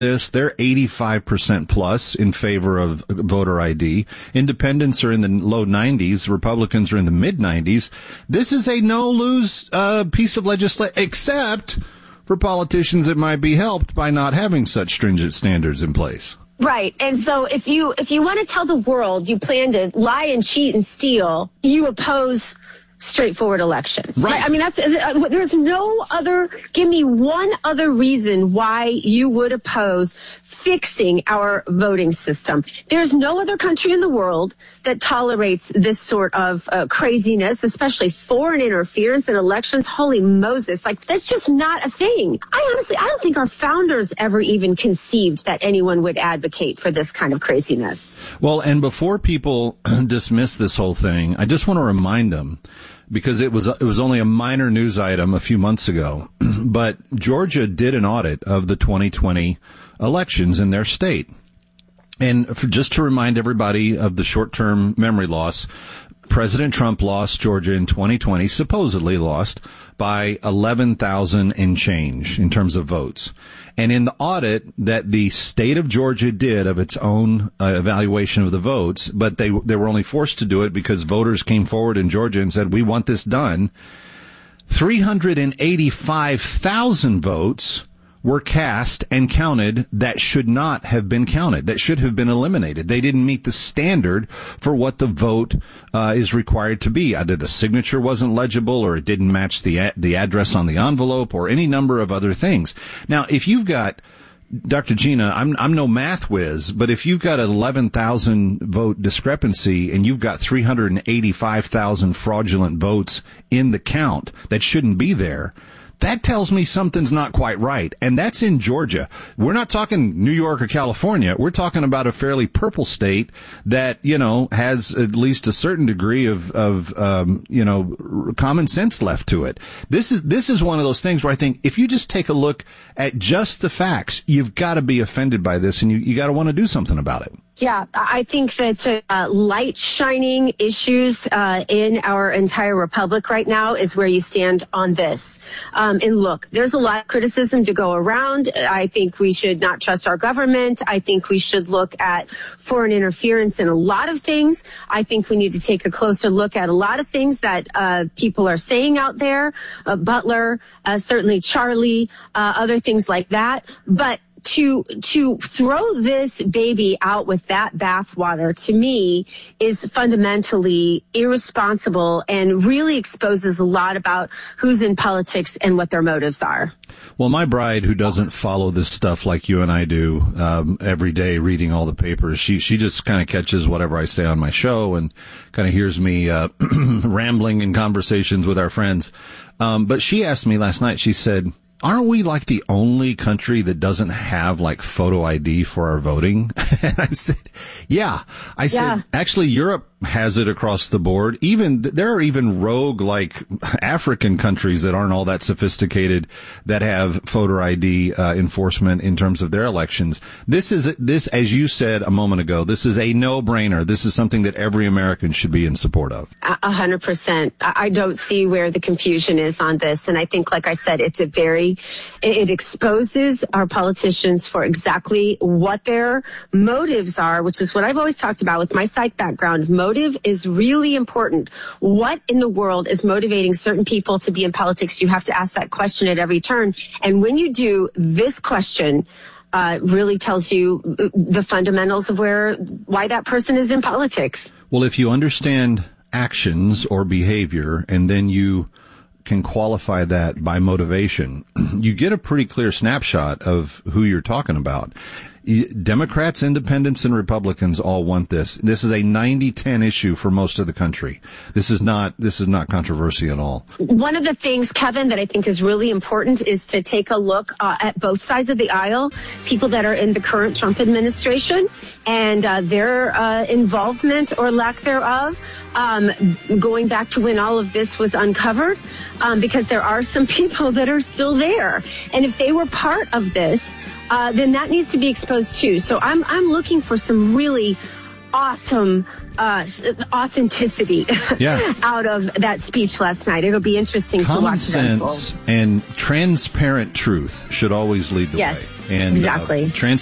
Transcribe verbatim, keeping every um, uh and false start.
this. They're eighty-five percent plus in favor of voter I D. Independents are in the low nineties. Republicans are in the mid nineties. This is a no-lose uh, piece of legislation, except for politicians that might be helped by not having such stringent standards in place. Right. And so if you if you want to tell the world you plan to lie and cheat and steal, you oppose straightforward elections. Right. I mean, that's there's no other. Give me one other reason why you would oppose fixing our voting system. There's no other country in the world that tolerates this sort of uh, craziness, especially foreign interference in elections. Holy Moses. Like, that's just not a thing. I honestly, I don't think our founders ever even conceived that anyone would advocate for this kind of craziness. Well, and before people dismiss this whole thing, I just want to remind them, because it was it was only a minor news item a few months ago, but Georgia did an audit of the twenty twenty elections in their state. And for, just to remind everybody of the short-term memory loss, President Trump lost Georgia in twenty twenty, supposedly lost, by eleven thousand and change in terms of votes. And in the audit that the state of Georgia did of its own uh, evaluation of the votes, but they they were only forced to do it because voters came forward in Georgia and said, we want this done, three hundred eighty-five thousand votes were cast and counted that should not have been counted, that should have been eliminated. They didn't meet the standard for what the vote uh, is required to be. Either the signature wasn't legible, or it didn't match the a- the address on the envelope, or any number of other things. Now, if you've got, Doctor Gina, I'm I'm no math whiz, but if you've got an eleven thousand vote discrepancy and you've got three hundred eighty-five thousand fraudulent votes in the count that shouldn't be there, that tells me something's not quite right. And that's in Georgia. We're not talking New York or California. We're talking about a fairly purple state that, you know, has at least a certain degree of, of, um, you know, common sense left to it. This is, this is one of those things where I think if you just take a look at just the facts, you've got to be offended by this, and you, you got to want to do something about it. Yeah, I think that uh, light shining issues uh, in our entire republic right now is where you stand on this. Um, and look, there's a lot of criticism to go around. I think we should not trust our government. I think we should look at foreign interference in a lot of things. I think we need to take a closer look at a lot of things that uh, people are saying out there. Uh, Butler, uh, certainly Charlie, uh, other things like that. But To to throw this baby out with that bathwater, to me, is fundamentally irresponsible and really exposes a lot about who's in politics and what their motives are. Well, my bride, who doesn't follow this stuff like you and I do um, every day, reading all the papers, she she just kind of catches whatever I say on my show and kind of hears me uh, rambling in conversations with our friends. Um, but she asked me last night, she said, aren't we like the only country that doesn't have like photo I D for our voting? And I said, yeah. I said, yeah. Actually, Europe has it across the board. Even there are even rogue like African countries that aren't all that sophisticated that have photo I D uh, enforcement in terms of their elections. This is this, as you said a moment ago, this is a no-brainer. This is something that every American should be in support of. A hundred percent. I don't see where the confusion is on this, and I think, like I said, it's a very it exposes our politicians for exactly what their motives are, which is what I've always talked about with my psych background. Motive is really important. What in the world is motivating certain people to be in politics? You have to ask that question at every turn. And when you do, this question uh, really tells you the fundamentals of where why that person is in politics. Well, if you understand actions or behavior, and then you can qualify that by motivation, you get a pretty clear snapshot of who you're talking about. Democrats, independents, and Republicans all want this. This is a ninety ten issue for most of the country. This is not, this is not controversy at all. One of the things, Kevin, that I think is really important is to take a look uh, at both sides of the aisle, people that are in the current Trump administration and uh, their uh, involvement or lack thereof, um, going back to when all of this was uncovered, um, because there are some people that are still there. And if they were part of this, Uh, then that needs to be exposed too. So I'm I'm looking for some really awesome uh, authenticity yeah. out of that speech last night. It'll be interesting Common to watch. Common sense and transparent truth should always lead the yes. way. And exactly. Uh, trans-